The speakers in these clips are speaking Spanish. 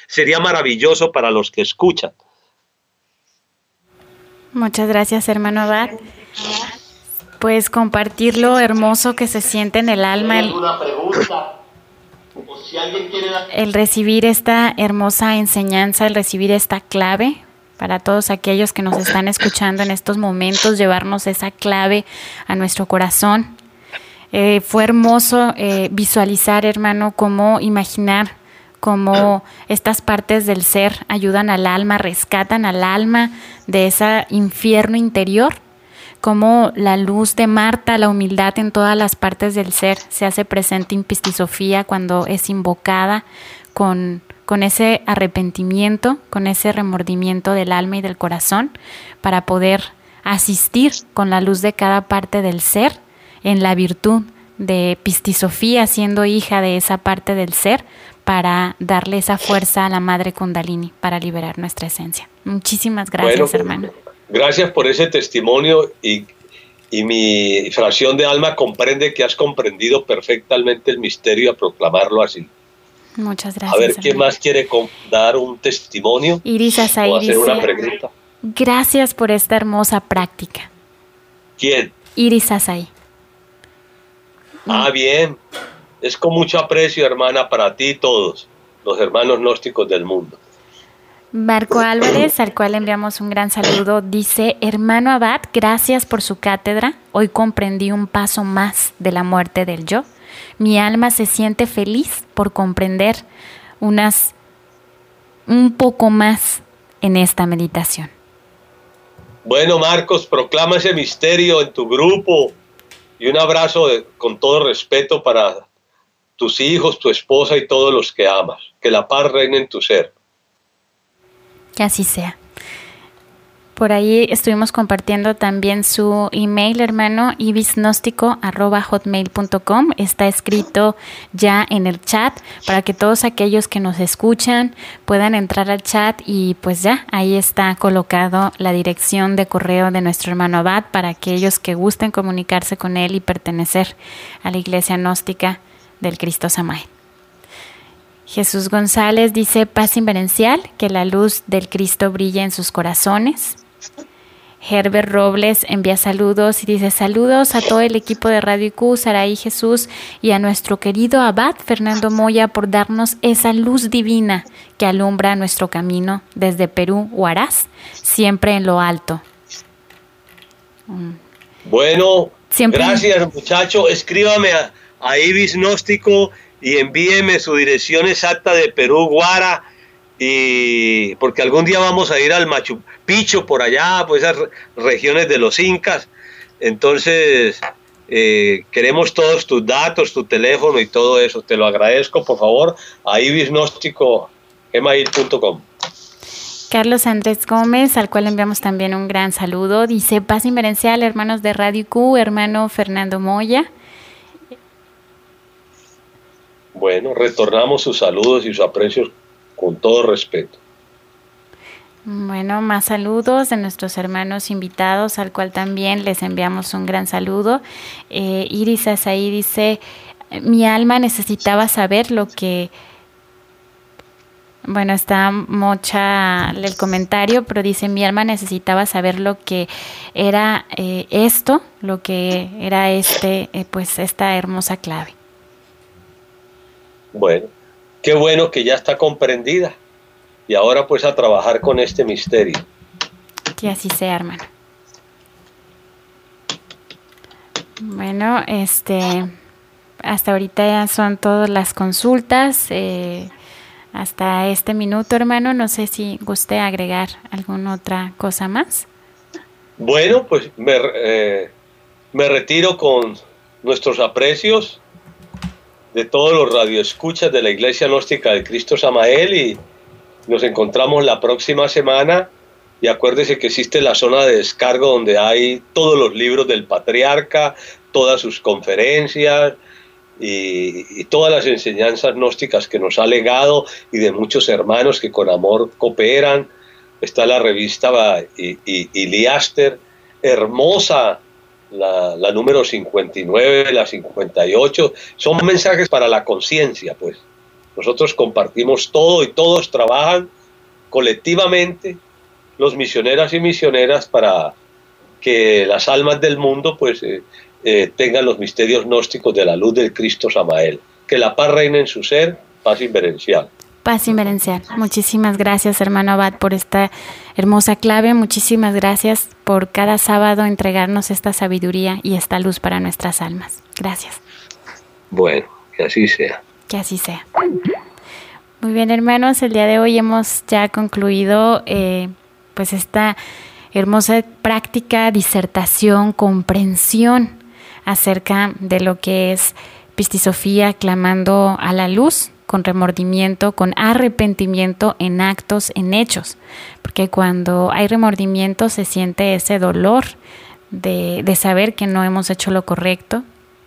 sería maravilloso para los que escuchan. Muchas gracias, hermano Abad. Pues compartir lo hermoso que se siente en el alma, el recibir esta hermosa enseñanza, el recibir esta clave. Para todos aquellos que nos están escuchando en estos momentos, llevarnos esa clave a nuestro corazón. Fue hermoso visualizar, hermano, cómo imaginar cómo estas partes del ser ayudan al alma, rescatan al alma de ese infierno interior, cómo la luz de Marta, la humildad en todas las partes del ser, se hace presente en Pistisofía cuando es invocada con ese arrepentimiento, con ese remordimiento del alma y del corazón, para poder asistir con la luz de cada parte del ser en la virtud de Pistisofía, siendo hija de esa parte del ser, para darle esa fuerza a la Madre Kundalini para liberar nuestra esencia. Muchísimas gracias, hermano. Gracias por ese testimonio y mi fracción de alma comprende que has comprendido perfectamente el misterio a proclamarlo así. Muchas gracias. A ver, ¿quién más quiere dar un testimonio? Iris Asai o hacer una pregunta. Gracias por esta hermosa práctica. ¿Quién? Iris Asai. Bien. Es con mucho aprecio, hermana, para ti y todos los hermanos gnósticos del mundo. Marco Álvarez, al cual enviamos un gran saludo, dice: hermano Abad, gracias por su cátedra. Hoy comprendí un paso más de la muerte del yo. Mi alma se siente feliz por comprender un poco más en esta meditación. Bueno, Marcos, proclama ese misterio en tu grupo y un abrazo con todo respeto para tus hijos, tu esposa y todos los que amas. Que la paz reine en tu ser. Que así sea. Por ahí estuvimos compartiendo también su email, hermano, ibisgnóstico@hotmail.com. Está escrito ya en el chat para que todos aquellos que nos escuchan puedan entrar al chat y pues ya ahí está colocado la dirección de correo de nuestro hermano Abad para aquellos que gusten comunicarse con él y pertenecer a la Iglesia Gnóstica del Cristo Samael. Jesús González dice: paz inverencial, que la luz del Cristo brille en sus corazones. Herbert Robles envía saludos y dice: saludos a todo el equipo de Radio IQ, Saraí Jesús, y a nuestro querido Abad Fernando Moya por darnos esa luz divina que alumbra nuestro camino desde Perú, Huaraz, siempre en lo alto. Bueno, gracias, muchacho. Escríbame a Ibis Gnóstico y envíeme su dirección exacta de Perú, Huara, y porque algún día vamos a ir al Machu Picchu, por allá, pues esas regiones de los incas. Entonces queremos todos tus datos, tu teléfono y todo eso. Te lo agradezco, por favor, a ibisgnóstico@gmail.com. Carlos Andrés Gómez, al cual enviamos también un gran saludo, dice: paz inverencial, hermanos de Radio Q, hermano Fernando Moya. Bueno, retornamos sus saludos y sus aprecios con todo respeto. Bueno, más saludos de nuestros hermanos invitados, al cual también les enviamos un gran saludo. Iris Asaí dice: mi alma necesitaba saber lo que... Bueno, está mocha el comentario, pero dice: mi alma necesitaba saber lo que era esto, lo que era pues esta hermosa clave. Bueno, qué bueno que ya está comprendida. Y ahora pues a trabajar con este misterio. Que así sea, hermano. Bueno, hasta ahorita ya son todas las consultas. Hasta este minuto, hermano, no sé si guste agregar alguna otra cosa más. Bueno, pues me retiro con nuestros aprecios de todos los radioescuchas de la Iglesia Gnóstica del Cristo Samael, y nos encontramos la próxima semana. Y acuérdese que existe la zona de descargo donde hay todos los libros del patriarca, todas sus conferencias y todas las enseñanzas gnósticas que nos ha legado, y de muchos hermanos que con amor cooperan. Está la revista Iliaster, hermosa, la número 59, la 58. Son mensajes para la conciencia, pues. Nosotros compartimos todo y todos trabajan colectivamente, los misioneros y misioneras, para que las almas del mundo pues tengan los misterios gnósticos de la luz del Cristo Samael. Que la paz reine en su ser, paz inverencial. Paz inverencial. Muchísimas gracias, hermano Abad, por esta hermosa clave. Muchísimas gracias por cada sábado entregarnos esta sabiduría y esta luz para nuestras almas. Gracias. Bueno, que así sea. Que así sea. Muy bien, hermanos, el día de hoy hemos ya concluido pues esta hermosa práctica, disertación, comprensión acerca de lo que es Pistisofía, clamando a la luz, con remordimiento, con arrepentimiento en actos, en hechos. Porque cuando hay remordimiento se siente ese dolor de saber que no hemos hecho lo correcto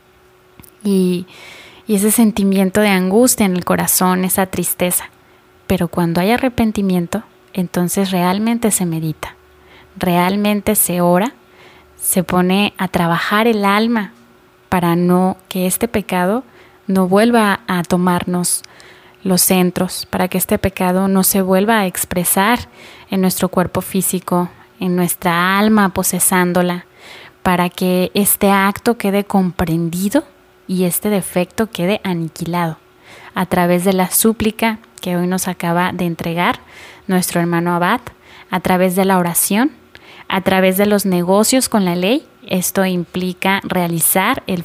y ese sentimiento de angustia en el corazón, esa tristeza. Pero cuando hay arrepentimiento, entonces realmente se medita, realmente se ora, se pone a trabajar el alma para que este pecado no vuelva a tomarnos los centros, para que este pecado no se vuelva a expresar en nuestro cuerpo físico, en nuestra alma posesándola, para que este acto quede comprendido y este defecto quede aniquilado a través de la súplica que hoy nos acaba de entregar nuestro hermano Abad, a través de la oración, a través de los negocios con la ley. Esto implica realizar el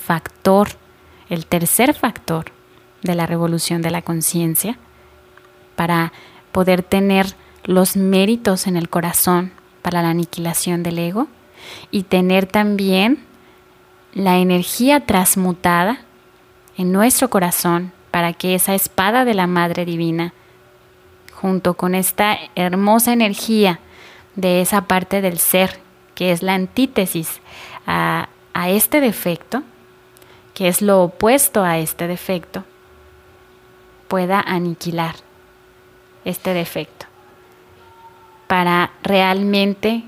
tercer factor de la revolución de la conciencia, para poder tener los méritos en el corazón para la aniquilación del ego y tener también la energía transmutada en nuestro corazón para que esa espada de la Madre Divina, junto con esta hermosa energía de esa parte del ser que es la antítesis a este defecto, que es lo opuesto a este defecto, pueda aniquilar este defecto para realmente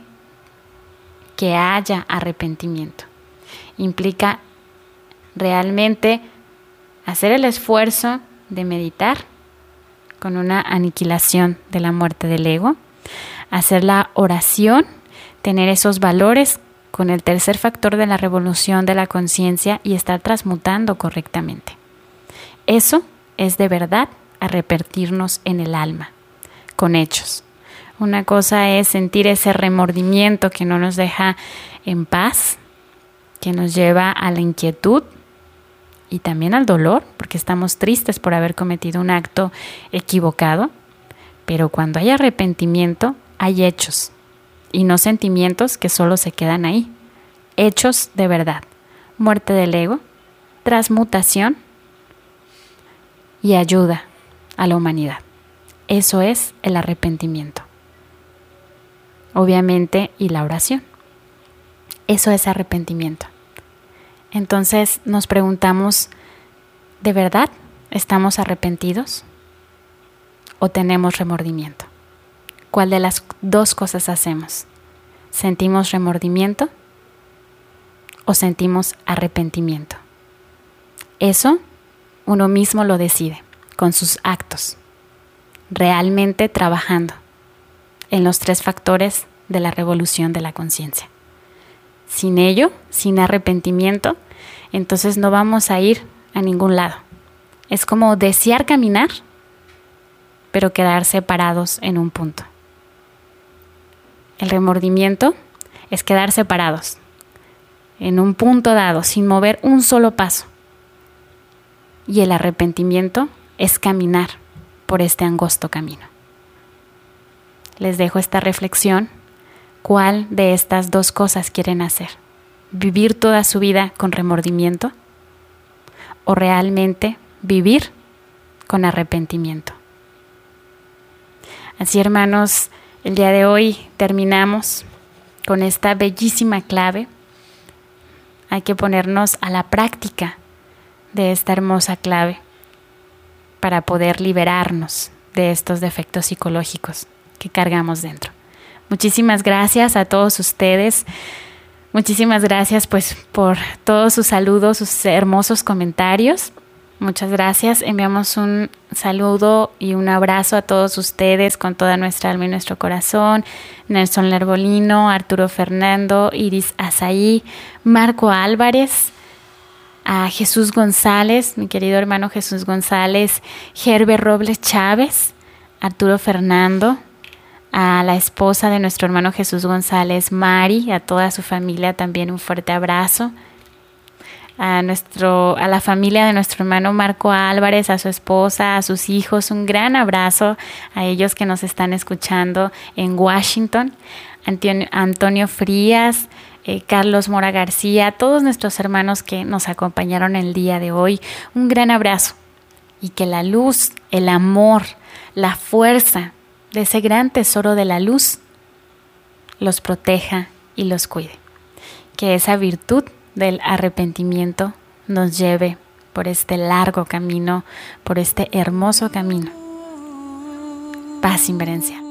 que haya arrepentimiento. Implica realmente hacer el esfuerzo de meditar con una aniquilación de la muerte del ego, hacer la oración, tener esos valores con el tercer factor de la revolución de la conciencia y estar transmutando correctamente. Eso es de verdad arrepentirnos en el alma, con hechos. Una cosa es sentir ese remordimiento que no nos deja en paz, que nos lleva a la inquietud y también al dolor, porque estamos tristes por haber cometido un acto equivocado. Pero cuando hay arrepentimiento, hay hechos y no sentimientos que solo se quedan ahí. Hechos de verdad, muerte del ego, transmutación y ayuda a la humanidad. Eso es el arrepentimiento. Obviamente, y la oración. Eso es arrepentimiento. Entonces nos preguntamos, ¿de verdad estamos arrepentidos o tenemos remordimiento? ¿Cuál de las dos cosas hacemos? ¿Sentimos remordimiento o sentimos arrepentimiento? Eso uno mismo lo decide con sus actos, realmente trabajando en los tres factores de la revolución de la conciencia. Sin ello, sin arrepentimiento, entonces no vamos a ir a ningún lado. Es como desear caminar, pero quedarse parados en un punto. El remordimiento es quedarse parados en un punto dado, sin mover un solo paso. Y el arrepentimiento es caminar por este angosto camino. Les dejo esta reflexión. ¿Cuál de estas dos cosas quieren hacer? ¿Vivir toda su vida con remordimiento? ¿O realmente vivir con arrepentimiento? Así, hermanos, el día de hoy terminamos con esta bellísima clave. Hay que ponernos a la práctica de esta hermosa clave para poder liberarnos de estos defectos psicológicos que cargamos dentro. Muchísimas gracias a todos ustedes. Muchísimas gracias pues por todos sus saludos, sus hermosos comentarios. Muchas gracias. Enviamos un saludo y un abrazo a todos ustedes con toda nuestra alma y nuestro corazón. Nelson Lerbolino, Arturo Fernando, Iris Azaí, Marco Álvarez, a Jesús González, mi querido hermano Jesús González, Gerber Robles Chávez, Arturo Fernando, a la esposa de nuestro hermano Jesús González, Mari, a toda su familia también un fuerte abrazo. A la familia de nuestro hermano Marco Álvarez, a su esposa, a sus hijos, un gran abrazo a ellos que nos están escuchando en Washington, Antonio Frías, Carlos Mora García, todos nuestros hermanos que nos acompañaron el día de hoy, un gran abrazo y que la luz, el amor, la fuerza de ese gran tesoro de la luz los proteja y los cuide, que esa virtud del arrepentimiento nos lleve por este largo camino, por este hermoso camino. Paz sin verencia.